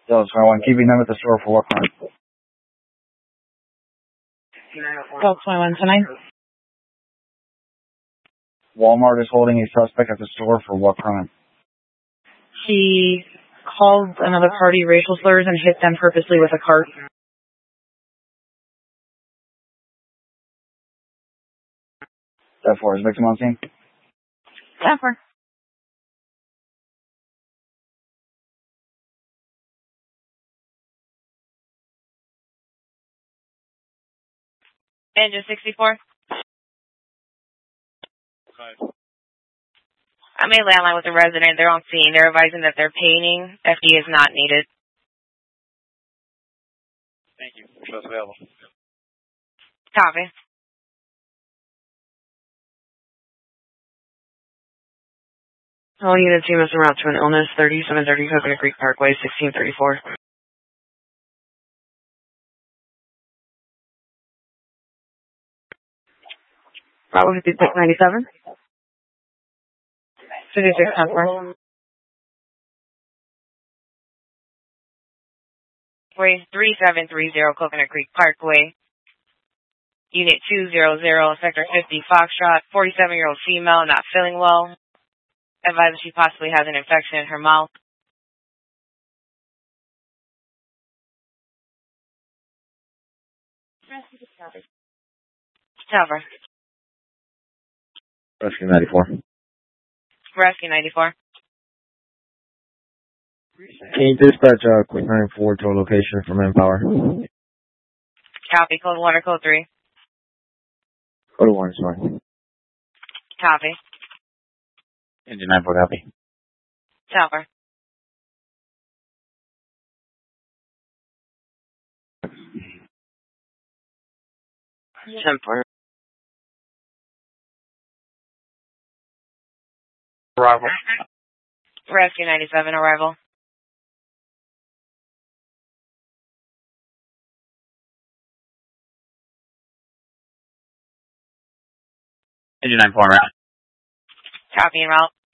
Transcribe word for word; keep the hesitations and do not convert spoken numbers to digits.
Delta twenty-one, keeping them at the store for what crime? Delta twenty-one tonight. Walmart is holding a suspect at the store for what crime? He called another party racial slurs and hit them purposely with a cart. That four is victim on scene. That four. Engine sixty-four. Five. I made landline with a resident. They're on scene. They're advising that they're painting. F D is not needed. Thank you. Show's available. Copy. All units, you must en route to an illness, thirty-seven thirty Coconut Creek Parkway, sixteen thirty-four. Bravo fifty-six ninety-seven. fifty-six ten four. Way three seven three zero Coconut Creek Parkway. Unit two zero zero, Sector fifty Foxtrot, forty-seven-year-old female, not feeling well. Advised that she possibly has an infection in her mouth. Cover. Rescue ninety-four. Rescue ninety-four. Can you dispatch uh, quick nine four to a location for manpower? Copy. Code one or code three. Code one is fine. Copy. Engine nine four copy. Cover. ten four. Arrival. Rescue ninety-seven, arrival. Engine nine four, right? Copy en route.